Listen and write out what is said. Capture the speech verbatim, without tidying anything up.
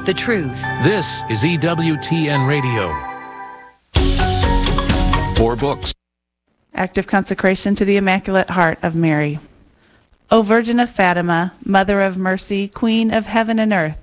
the truth. This is E W T N Radio. For books. Active consecration to the Immaculate Heart of Mary. O Virgin of Fatima, Mother of Mercy, Queen of Heaven and Earth,